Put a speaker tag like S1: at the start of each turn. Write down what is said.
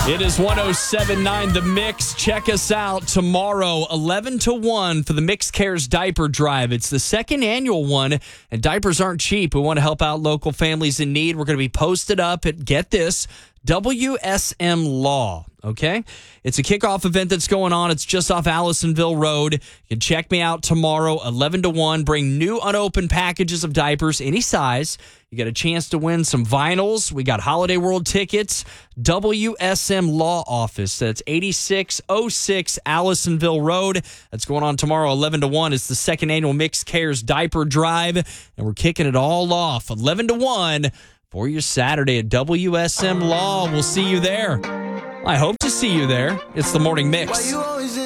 S1: It is 107.9 The Mix. Check us out tomorrow, 11 to 1 for the Mix Cares Diaper Drive. It's the second annual one, and diapers aren't cheap. We want to help out local families in need. We're going to be posted up at, get this, WSM Law, okay? It's a kickoff event that's going on. It's just off Allisonville Road. You can check me out tomorrow, 11 to 1. Bring new unopened packages of diapers, any size. You got a chance to win some vinyls. We got Holiday World tickets. WSM Law Office. That's 8606 Allisonville Road. That's going on tomorrow, 11 to 1. It's the second annual Mix Cares Diaper Drive, and we're kicking it all off, 11 to 1 for your Saturday at WSM Law. We'll see you there. I hope to see you there. It's the Morning Mix.